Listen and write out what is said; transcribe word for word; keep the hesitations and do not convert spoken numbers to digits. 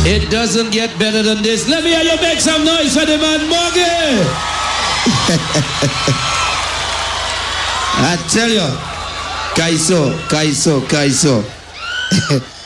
It doesn't get better than this. Let me hear you make some noise for the man Muggy. I tell you, Kaiso, Kaiso, Kaiso.